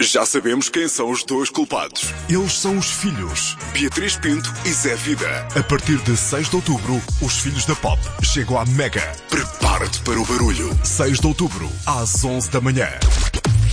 Já sabemos quem são os dois culpados. Eles são os filhos. Beatriz Pinto e Zé Vida. A partir de 6 de outubro, os filhos da Pop chegam à Mega. Prepara-te para o barulho. 6 de outubro, às 11 da manhã.